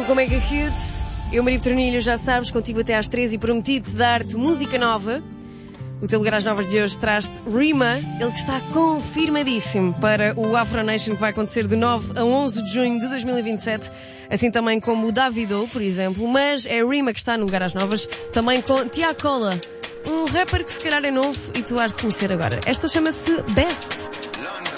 com o Mega Hit. Eu, Maria Petronilho, já sabes, contigo até às 13 e prometido dar-te música nova. O teu lugar às novas de hoje traz-te Rima, ele que está confirmadíssimo para o Afro Nation que vai acontecer de 9 a 11 de junho de 2027, assim também como o Davido, por exemplo, mas é Rima que está no lugar às novas, também com Tiago Cola, um rapper que se calhar é novo e tu has de conhecer agora. Esta chama-se Best.